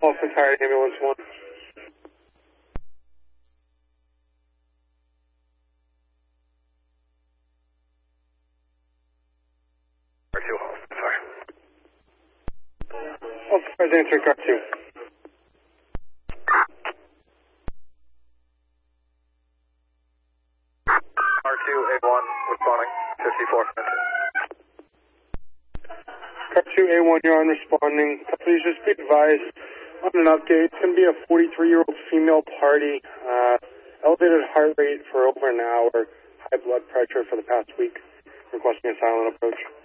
off entire ambulance 1. R2, sorry. Officers answer car 2. R2, A1, responding, 54 minutes. Car 2, A1, you're on responding. Please just be advised on an update. It's going to be a 43-year-old female party. Elevated heart rate for over an hour. High blood pressure for the past week. Requesting a silent approach.